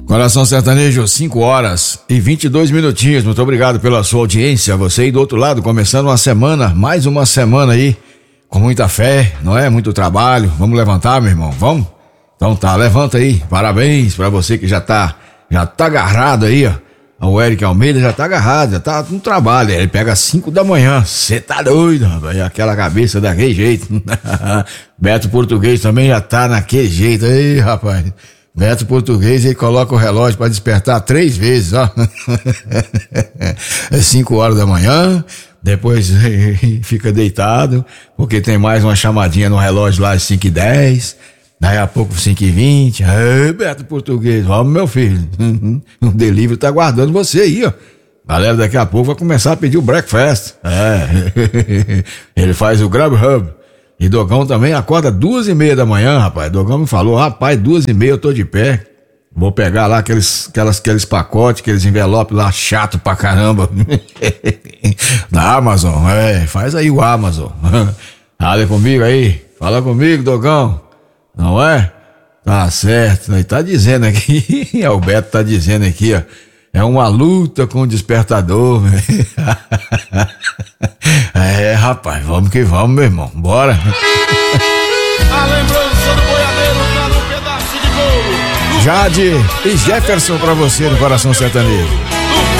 Coração Sertanejo, 5 horas e 22 minutinhos. Muito obrigado pela sua audiência. Você aí do outro lado, começando uma semana, mais uma semana aí, com muita fé, não é? Muito trabalho. Vamos levantar, meu irmão? Vamos? Então tá, levanta aí. Parabéns pra você que já tá agarrado aí, ó. O Eric Almeida já tá agarrado, já tá no trabalho. Ele pega 5 da manhã. Você tá doido, rapaz? Aquela cabeça daquele jeito. Beto Português também já tá naquele jeito aí, rapaz. Beto Português, ele coloca o relógio pra despertar 3 vezes, ó. É 5 horas da manhã, depois fica deitado, porque tem mais uma chamadinha no relógio lá às 5h10, daí a pouco 5h20. Ei, Beto Português, vamos, meu filho. O delivery tá aguardando você aí, ó. Galera, daqui a pouco vai começar a pedir o breakfast. Ele faz o Grubhub. E Dogão também acorda 2h30 da manhã, rapaz. Dogão me falou, rapaz, 2h30 eu tô de pé. Vou pegar lá aqueles pacotes, aqueles envelopes lá chato pra caramba. Da Amazon, faz aí o Amazon. Fala comigo aí, fala comigo, Dogão. Não é? Tá certo, ele tá dizendo aqui, o Beto tá dizendo aqui, ó. É uma luta com o despertador. Rapaz, vamos que vamos, meu irmão. Bora. A lembrança do boiadeiro tá no pedaço de bolo. Jade e Jefferson pra você no Coração Sertanejo.